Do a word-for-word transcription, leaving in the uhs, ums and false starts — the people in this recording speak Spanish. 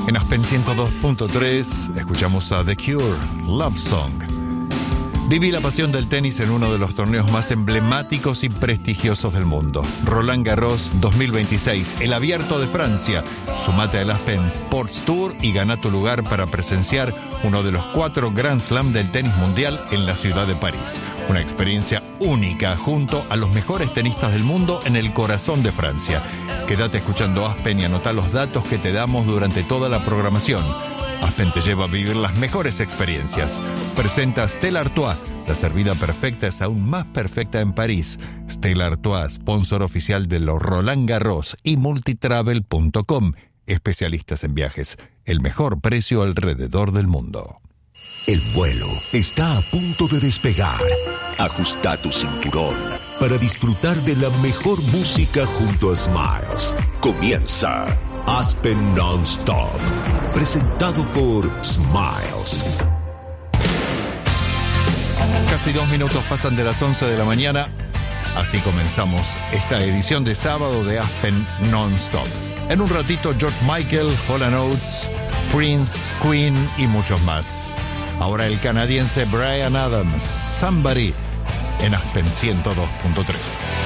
En Aspen ciento dos punto tres escuchamos a The Cure, Love Song. Viví la pasión del tenis en uno de los torneos más emblemáticos y prestigiosos del mundo. Roland Garros dos mil veintiséis, el Abierto de Francia. Sumate al Aspen Sports Tour y gana tu lugar para presenciar uno de los cuatro Grand Slam del tenis mundial en la ciudad de París. Una experiencia única junto a los mejores tenistas del mundo en el corazón de Francia. Quédate escuchando Aspen y anota los datos que te damos durante toda la programación. Aspen te lleva a vivir las mejores experiencias. Presenta Stella Artois. La servida perfecta es aún más perfecta en París. Stella Artois, sponsor oficial de los Roland Garros y multitravel punto com. Especialistas en viajes. El mejor precio alrededor del mundo. El vuelo está a punto de despegar. Ajusta tu cinturón para disfrutar de la mejor música junto a Smiles. Comienza Aspen Non-Stop, presentado por Smiles. Casi dos minutos pasan de las once de la mañana. Así comenzamos esta edición de sábado de Aspen Non-Stop. En un ratito, George Michael, Hall and Oates, Prince, Queen y muchos más. Ahora el canadiense Bryan Adams, Somebody, en Aspen ciento dos punto tres.